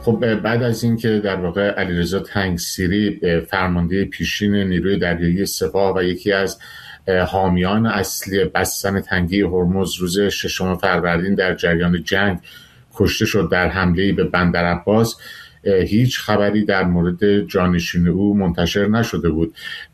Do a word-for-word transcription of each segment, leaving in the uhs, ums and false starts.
خب بعد از اینکه در واقع علیرضا تنگسیری فرمانده پیشین نیروی دریایی سپاه و یکی از حامیان اصلی بستن تنگه هرمز روز ششم فروردین در جریان جنگ کشته شد در حمله‌ای به بندر عباس، هیچ خبری در مورد جانشین او منتشر نشده بود.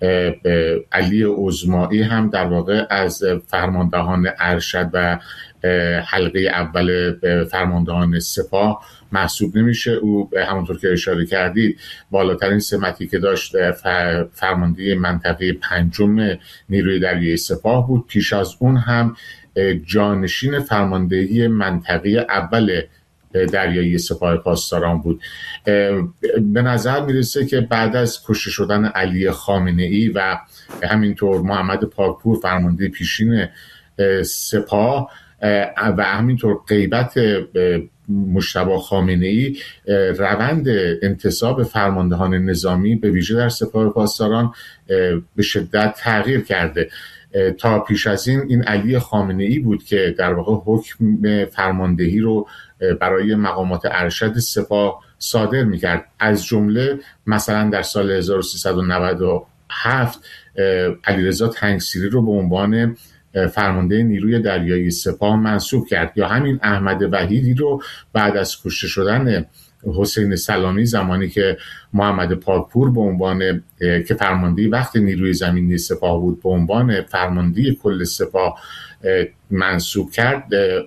علی عظمایی هم در واقع از فرماندهان ارشد و حلقه اول فرماندهان سپاه محسوب نمیشه. او همونطور که اشاره کردید بالاترین سمتی که داشت فرمانده منطقه پنجم نیروی دریایی سپاه بود. پیش از اون هم جانشین فرماندهی منطقه اول دریایی سپاه پاسداران بود. به نظر میرسه که بعد از کشته شدن علی خامنه‌ای و همینطور محمد پاکپور فرمانده پیشین سپاه و همینطور غیبت مجتبی خامنه‌ای، روند انتصاب فرماندهان نظامی به ویژه در سپاه پاسداران به شدت تغییر کرده. تا پیش از این این علی خامنه‌ای بود که در واقع حکم فرماندهی رو برای مقامات ارشد سپاه صادر می‌کرد. از جمله مثلا در سال هزار و سیصد و نود و هفت علیرضا تنگسیری رو به عنوان فرمانده نیروی دریایی سپاه منصوب کرد، یا همین احمد وحیدی رو بعد از کشته شدن حسین سلامی زمانی که محمد پاکپور به عنوان که فرمانده وقت نیروی زمینی سپاه بود به عنوان فرمانده کل سپاه منصوب کرد.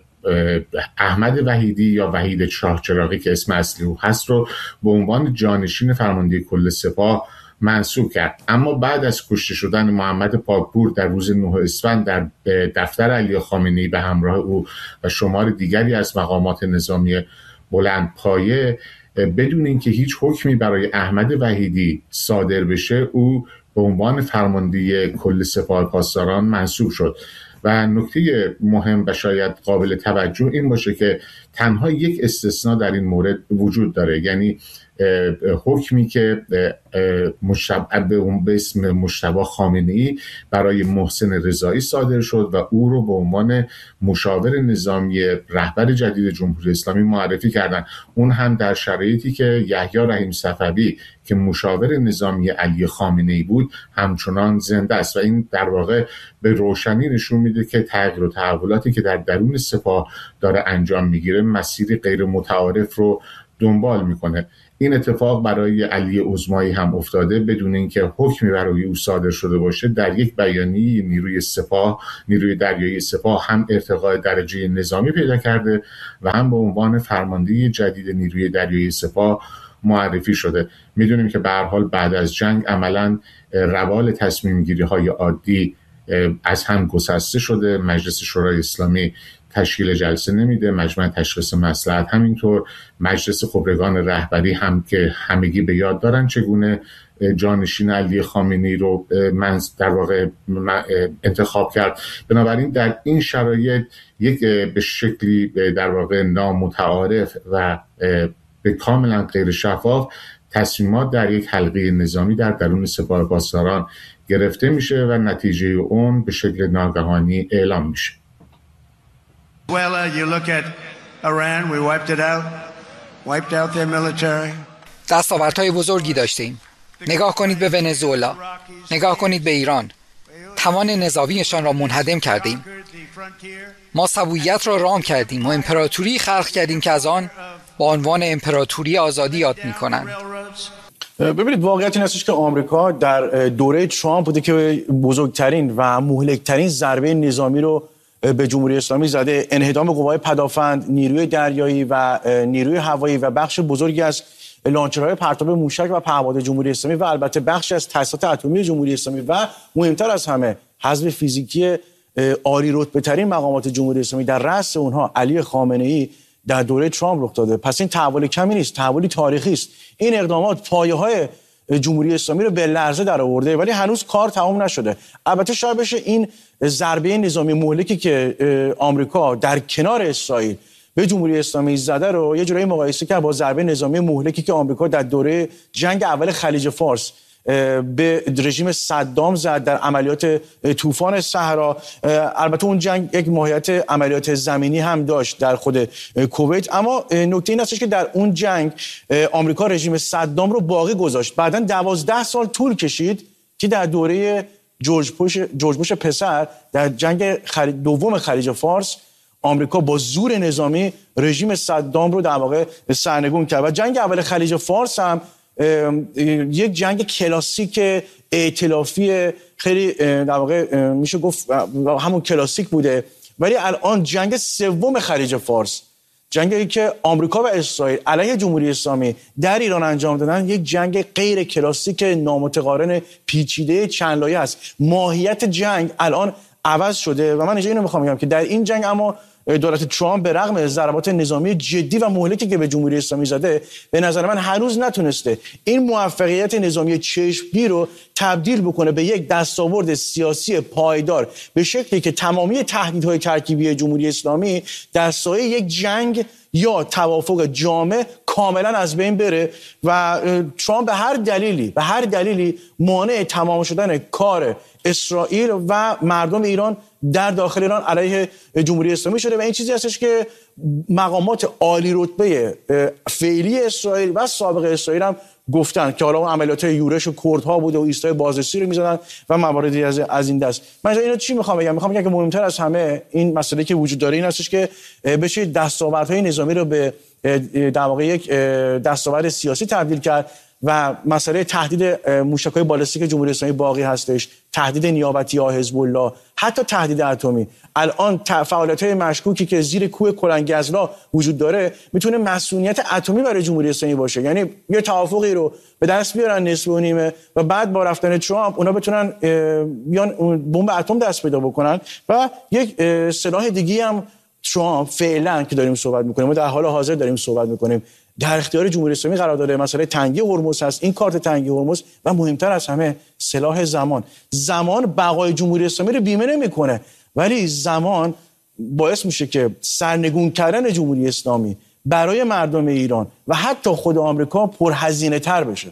احمد وحیدی یا وحید شاهچراغی که اسم اصلی او هست رو به عنوان جانشین فرمانده کل سپاه منصوب کرد. اما بعد از کشته شدن محمد پاکپور در روز نه اسفند در دفتر علی خامنه‌ای به همراه او و شمار دیگری از مقامات نظامی بلند پایه، بدون اینکه هیچ حکمی برای احمد وحیدی صادر بشه، او به عنوان فرمانده کل سپاه پاسداران منصوب شد. و نکته مهم و شاید قابل توجه این باشه که تنها یک استثناء در این مورد وجود داره، یعنی حکمی که مشتبه به اسم مجتبی خامنه‌ای برای محسن رضایی صادر شد و او رو به عنوان مشاور نظامی رهبر جدید جمهوری اسلامی معرفی کردن. اون هم در شرایطی که یحیی رحیم صفوی که مشاور نظامی علی خامنه‌ای بود همچنان زنده است و این در واقع به روشنی نشون میده که تغییر و تحولاتی که در درون سپاه داره انجام میگیره مسیری غیر متعارف رو دنبال میکنه. این اتفاق برای علی عظمایی هم افتاده بدون اینکه حکمی برای او صادر شده باشه. در یک بیانیه نیروی سپاه نیروی دریایی سپاه هم ارتقای درجه نظامی پیدا کرده و هم به عنوان فرمانده جدید نیروی دریایی سپاه معرفی شده. میدونیم که به هر حال بعد از جنگ عملاً روال تصمیم گیری های عادی از هم گسسته شده. مجلس شورای اسلامی تشکیل جلسه نمیده، مجمع تشخیص مصلحت همینطور، مجلس خبرگان رهبری هم که همگی به یاد دارن چگونه جانشین علی خامنه‌ای رو من در واقع انتخاب کرد. بنابراین در این شرایط یک به شکلی در واقع نامتعارف و به کاملا غیر شفاف تصمیمات در یک حلقه نظامی در درون سپاه پاسداران گرفته میشه و نتیجه اون به شکل ناگهانی اعلام میشه. Well, uh, you look at Iran, we wiped it out, wiped out their military. دستاوردهای بزرگی داشتیم. نگاه کنید به ونزوئلا، نگاه کنید به ایران. توان نظامیشان را منهدم کردیم. ما سویت را رام کردیم و امپراتوری خلق کردیم که از آن با عنوان امپراتوری آزادی یاد می‌کنند. ببینید واقعیت این هستش که آمریکا در دوره ترامپ بوده که بزرگترین و مهلکترین ضربه نظامی رو به جمهوری اسلامی زده. انهدام قوای پدافند، نیروی دریایی و نیروی هوایی و بخش بزرگی از لانچرهای پرتاب موشک و پهپاد جمهوری اسلامی و البته بخشی از تاسیسات اتمی جمهوری اسلامی و مهمتر از همه حذف فیزیکی عالی رتبه ترین مقامات جمهوری اسلامی در رأس اونها علی خامنه‌ای در دوره ترامپ رخ داده. پس این تحول کمی نیست، تحولی تاریخی است. این اقدامات پایه‌های جمهوری اسلامی رو به لرزه در آورده، ولی هنوز کار تمام نشده. البته شاید بشه این ضربه نظامی مهلکی که آمریکا در کنار اسرائیل به جمهوری اسلامی زده رو یه جورایی مقایسه کرد با ضربه نظامی مهلکی که آمریکا در دوره جنگ اول خلیج فارس به رژیم صدام زد در عملیات طوفان صحرا. البته اون جنگ یک ماهیت عملیات زمینی هم داشت در خود کویت، اما نکته این است که در اون جنگ آمریکا رژیم صدام رو باقی گذاشت. بعداً دوازده سال طول کشید که در دوره جورج بوش جورج بوش پسر در جنگ خلی... دوم خلیج فارس آمریکا با زور نظامی رژیم صدام رو در واقع سرنگون کرد. و جنگ اول خلیج فارس هم یک جنگ کلاسیک ائتلافی خیلی در واقع میشه گفت همون کلاسیک بوده. ولی الان جنگ سوم خلیج فارس، جنگی که آمریکا و اسرائیل علیه جمهوری اسلامی در ایران انجام دادن، یک جنگ غیر کلاسیک نامتقارن پیچیده چند لایه است. ماهیت جنگ الان عوض شده و من اینجا اینو میخوام بگم که در این جنگ اما دولت ترامپ به رغم ضربات نظامی جدی و مهلکی که به جمهوری اسلامی زده، به نظر من هنوز نتونسته این موفقیت نظامی چشمگیر رو تبدیل بکنه به یک دستاورد سیاسی پایدار، به شکلی که تمامی تهدیدهای ترکیبی جمهوری اسلامی در سایه یک جنگ یا توافق جامع کاملا از بین بره و ترامپ به هر دلیلی به هر دلیلی مانع تمام شدن کار اسرائیل و مردم ایران در داخل ایران علیه جمهوری اسلامی شده. و این چیزی هستش که مقامات عالی رتبه فعلی اسرائیل و سابق اسرائیل هم گفتن که حالا اون عملیات یورش و کردها بوده و ایستای بازرسی رو می‌زدن و مواردی از از این دست. من اینو چی می‌خوام بگم؟ می‌خوام بگم که مهمتر از همه این مسئله که وجود داره این هستش که بشه دستاوردهای نظامی رو به در واقع یک دستاورد سیاسی تبدیل کرد و مسئله تهدید موشک‌های بالستیک جمهوری اسلامی باقی هستش، تهدید نیابتی ها، حزب الله، حتی تهدید اتمی. الان فعالیت‌های مشکوکی که زیر کوه کلنگزلا وجود داره میتونه مسئولیت اتمی برای جمهوری اسلامی باشه. یعنی یه توافقی رو به دست بیارن نصف و نیمه و بعد با رفتن ترامپ اونا بتونن بیان بمب اتم دست پیدا بکنن و یک سلاح دیگه هم ترامپ فعلا که داریم صحبت می‌کنیم و در حال حاضر داریم صحبت می‌کنیم در اختیار جمهوری اسلامی قرار داده. مسئله تنگی هرمز هست، این کارت تنگی هرمز، و مهمتر از همه سلاح زمان. زمان بقای جمهوری اسلامی رو بیمه نمی‌کنه، ولی زمان باعث میشه که سرنگون کردن جمهوری اسلامی برای مردم ایران و حتی خود آمریکا پرهزینه تر بشه.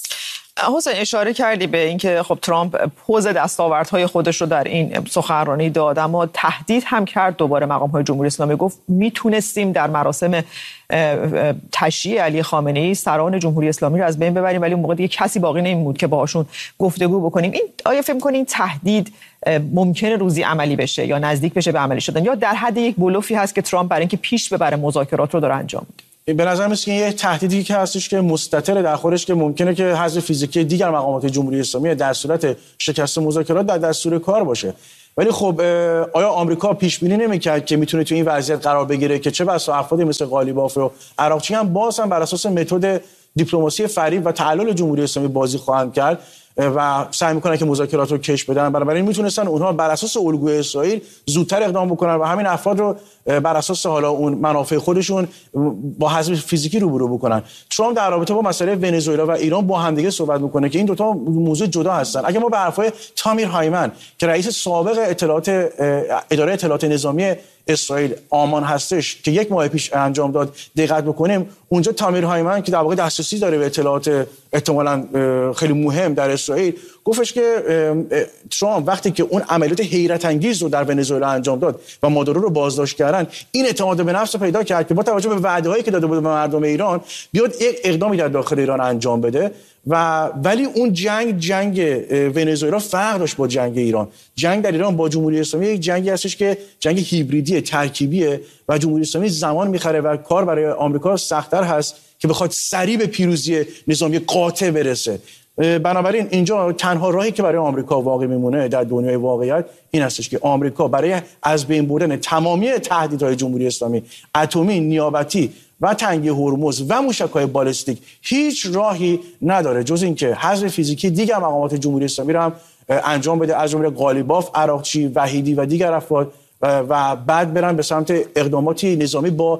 حسین اشاره کردی به اینکه خب ترامپ پوز دستاوردهای خودش رو در این سخنرانی داد، اما تهدید هم کرد دوباره مقام‌های جمهوری اسلامی. گفت میتونستیم در مراسم تشییع علی خامنه‌ای سران جمهوری اسلامی رو از بین ببریم، ولی اون موقع دیگه کسی باقی نمی‌موند که باهاشون گفتگو بکنیم. این آیا فکر می‌کنید این تهدید ممکنه روزی عملی بشه یا نزدیک بشه به عملی شدن، یا در حد یک بلوفی هست که ترامپ برای اینکه پیش ببره مذاکرات رو داره انجام میده؟ به نظر میاد که یه تهدیدی که هستش که مستتر در خودش که ممکنه که حذف فیزیکی دیگر مقامات جمهوری اسلامی در صورت شکست مذاکرات در دستور کار باشه. ولی خب آیا آمریکا پیش بینی نمی‌کرد که میتونه تو این وضعیت قرار بگیره که چه بسا افرادی مثل قالیباف و عراقچی هم باز هم بر اساس متد دیپلماسی فریب و تعلل جمهوری اسلامی بازی خواهند کرد و سعی میکنن که مذاکرات رو کش بدن. بنابراین میتونستن اونها بر اساس الگوی اسرائیل زودتر اقدام بکنن و همین افراد رو بر اساس حالا اون منافع خودشون با حذف فیزیکی روبرو بکنن. ترامپ در رابطه با مسئله ونزوئلا و ایران با همدیگه صحبت میکنه که این دو تا موضوع جدا هستن. اگه ما به حرفای تامیر هایمن که رئیس سابق اطلاعات اداره اطلاعات نظامی اسرائیل آمان هستش که یک ماه پیش انجام داد دقت بکنیم، اونجا تامیر هایمن که در واقع دسترسی داره به اطلاعات احتمالاً خیلی مهم در اسرائیل، گفتش که ترامپ وقتی که اون عملیات حیرت انگیز رو در ونزوئلا انجام داد و مادورو رو بازداشت کردن، این اعتماد به نفس پیدا کرد که با توجه به وعده‌هایی که داده بود به مردم ایران بیاد یک اقدامی در داخل ایران انجام بده. و ولی اون جنگ جنگ ونزوئلا فرق داشت با جنگ ایران. جنگ در ایران با جمهوری اسلامی یک جنگی هستش که جنگ هیبریدی ترکیبیه و جمهوری اسلامی زمان میخره و کار برای آمریکا سخت‌تر هست که بخواد سریع به پیروزی نظامی قاطع برسه. بنابراین اینجا تنها راهی که برای آمریکا واقع میمونه در دنیای واقعیت این هستش که آمریکا برای از بین بردن تمامی تهدیدهای جمهوری اسلامی، اتمی، نیابتی و تنگی هرمز و موشک‌های بالستیک، هیچ راهی نداره جز اینکه حذف فیزیکی دیگر مقامات جمهوری اسلامی رو هم انجام بده، از جمله قالیباف، عراقچی، وحیدی و دیگر افراد، و بعد برن به سمت اقداماتی نظامی با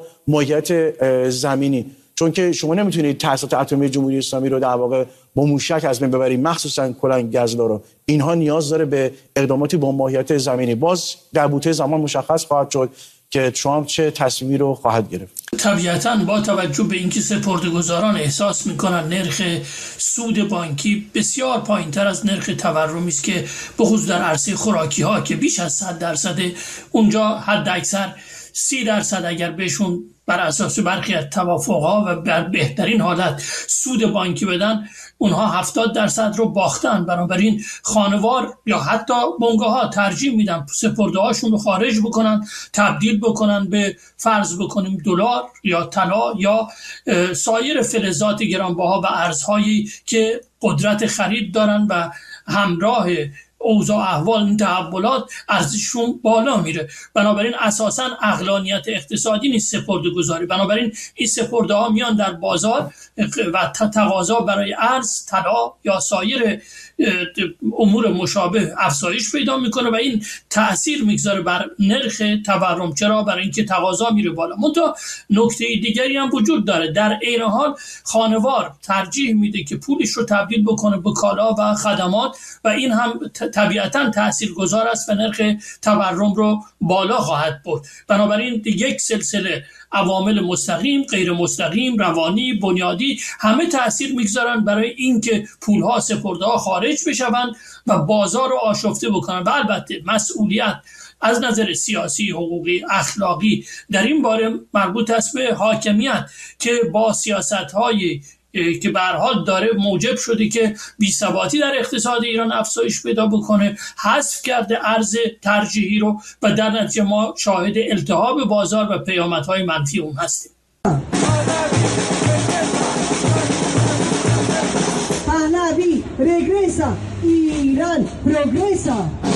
ماهیت زمینی. چون که شما نمیتونید تأسیسات اتمی جمهوری اسلامی رو در واقع با موشک از بین ببرید، مخصوصا کلنگ گزلا رو. اینها نیاز داره به اقداماتی با ماهیت زمینی. باز در بوته زمان مشخص خواهد شد که ترامپ چه تصمیمی رو خواهد گرفت. طبیعتاً با توجه به اینکه سپرده‌گذاران احساس می‌کنند نرخ سود بانکی بسیار پایین‌تر از نرخ تورمی است که بخصوص در عرصه خوراکی‌ها که بیش از صد درصد اونجا حد اکثر سی درصد اگر بهشون بر اساس برخی از توافق‌ها و بر بهترین حالت سود بانکی بدن، اونها هفتاد درصد رو باختن. بنابراین خانوار یا حتی بنگاه‌ها ترجیح میدن سپرده‌هاشون رو خارج بکنن، تبدیل بکنن به فرض بکنیم دلار یا طلا یا سایر فلزات گرانبها و ارزهایی که قدرت خرید دارن و همراه اوضاع احوال این تحولات ارزششون بالا میره. بنابراین اساساً عقلانیت اقتصادی نیست سپرده گذاری. بنابراین این سپرده ها میان در بازار و تقاضا برای ارز، طلا یا سایر امور مشابه افزایش پیدا میکنه و این تأثیر میگذاره بر نرخ تورم. چرا؟ برای اینکه تقاضا میره بالا. منتها نکته دیگری هم وجود داره. در عین حال خانوار ترجیح میده که پولش رو تبدیل بکنه به کالا و خدمات و این هم طبیعتاً تاثیرگذار است و نرخ تورم رو بالا خواهد برد. بنابراین یک سلسله عوامل مستقیم، غیر مستقیم، روانی، بنیادی همه تأثیر میگذارن برای اینکه پولها سپرده‌ها خارج بشوند و بازار رو آشفته بکنن. و البته مسئولیت از نظر سیاسی، حقوقی، اخلاقی در این باره مربوط است به حاکمیت که با سیاست‌های که به هر حال داره موجب شده که بی‌ثباتی در اقتصاد ایران افزایش پیدا بکنه، حذف کرده ارز ترجیحی رو و در نتیجه ما شاهد التهاب بازار و پیامدهای منفی اون هستیم. پهلوی رگرسا، ایران پروگرسا.